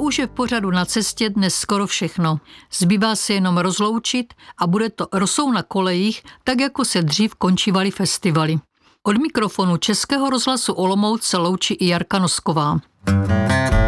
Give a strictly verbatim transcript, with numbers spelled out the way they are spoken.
už je v pořadu Na cestě dnes skoro všechno. Zbývá se jenom rozloučit a bude to rosou na kolejích, tak jako se dřív končívaly festivaly. Od mikrofonu Českého rozhlasu Olomouc se loučí i Jarka Nosková.